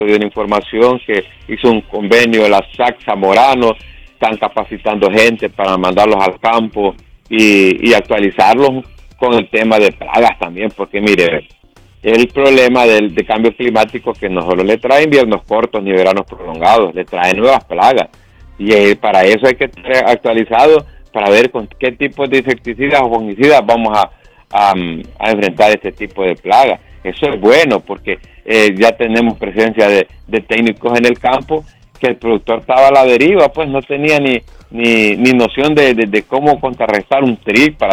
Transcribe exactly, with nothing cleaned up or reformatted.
dio una información que hizo un convenio de la S A C Zamorano, están capacitando gente para mandarlos al campo y, y actualizarlos con el tema de plagas también, porque mire, el problema del de cambio climático que no solo le trae inviernos cortos ni veranos prolongados, le trae nuevas plagas, y eh, para eso hay que estar actualizado para ver con qué tipo de insecticidas o fungicidas vamos a, a, a enfrentar este tipo de plagas. Eso es bueno porque eh, ya tenemos presencia de, de técnicos en el campo, que el productor estaba a la deriva, pues no tenía ni, ni, ni noción de, de, de cómo contrarrestar un trigo para